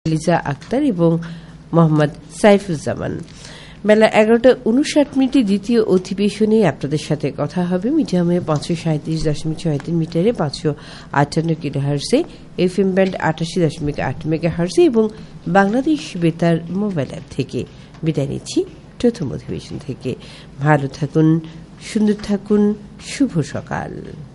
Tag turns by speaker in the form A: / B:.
A: লিজা আক্তার এবং মোহাম্মদ সাইফুজ্জামান। বেলা 11:59 দ্বিতীয় অধিবেশনে আপনাদের সাথে কথা হবে মিডিয়ামে 537.63 মিটারে 558 কিলোহার্টজে, এফএম ব্যান্ড 88.8 মেগাহার্টজে এবং বাংলাদেশ বেতার মোবাইল অ্যাপ থেকে। বিদায় নিচ্ছি প্রথম অধিবেশন থেকে। ভালো থাকুন, সুন্দর থাকুন, শুভ সকাল।